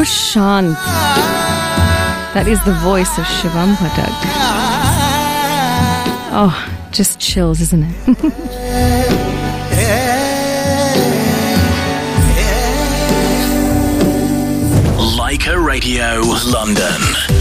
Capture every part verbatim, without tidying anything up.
Prashant. That is the voice of Shivam Pathak. Oh, just chills, isn't it? Leica Radio London.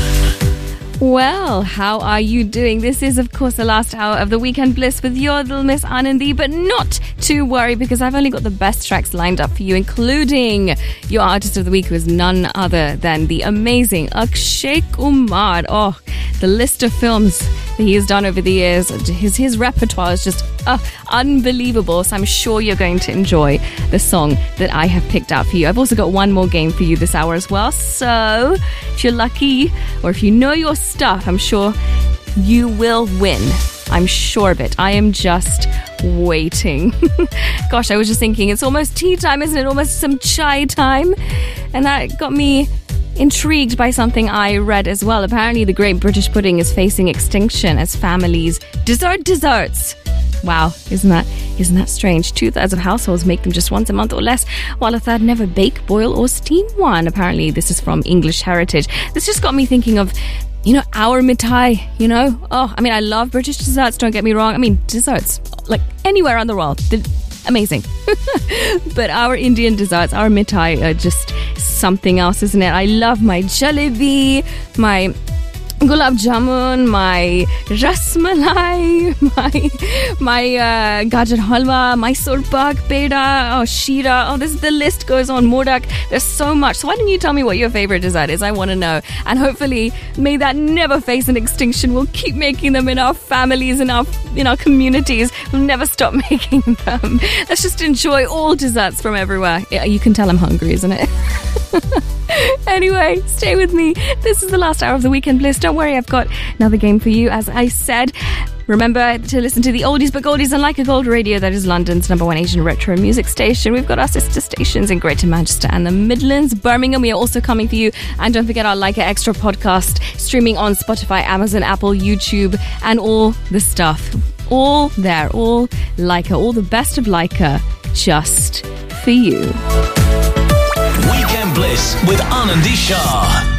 Well, how are you doing? This is, of course, the last hour of the Weekend Bliss with your little Miss Anandi, but not to worry because I've only got the best tracks lined up for you, including your artist of the week, who is none other than the amazing Akshay Kumar. Oh, the list of films that he has done over the years, his his repertoire is just uh, unbelievable. So I'm sure you're going to enjoy the song that I have picked out for you. I've also got one more game for you this hour as well. So if you're lucky, or if you know your stuff, I'm sure you will win. I'm sure of it. I am just waiting. Gosh, I was just thinking, it's almost tea time, isn't it? Almost some chai time. And that got me intrigued by something I read as well. Apparently, the Great British Pudding is facing extinction as families dessert desserts. Wow, isn't that isn't that strange? Two-thirds of households make them just once a month or less, while a third never bake, boil, or steam one. Apparently, this is from English Heritage. This just got me thinking of, you know, our mithai, you know? Oh, I mean, I love British desserts, don't get me wrong. I mean, desserts, like anywhere around the world, amazing. But our Indian desserts, our mithai, are just something else, isn't it? I love my jalebi, my gulab jamun, my rasmalai, my my uh, gajar halwa, Mysore pak, peda, oh shira, oh this the list goes on. Modak, there's so much. So why don't you tell me what your favorite dessert is? I want to know. And hopefully, may that never face an extinction. We'll keep making them in our families, in our in our communities. We'll never stop making them. Let's just enjoy all desserts from everywhere. Yeah, you can tell I'm hungry, isn't it? Anyway, stay with me. This is the last hour of the Weekend Bliss. Don't worry, I've got another game for you, as I said. Remember to listen to the oldies but goldies on Leica Gold Radio. That is London's number one Asian retro music station. We've got our sister stations in Greater Manchester and the Midlands, Birmingham. We are also coming for you. And don't forget our Leica Extra podcast, streaming on Spotify, Amazon, Apple, YouTube, and all the stuff. All there, all Leica, all the best of Leica, just for you. Weekend Bliss with Anandi Shah.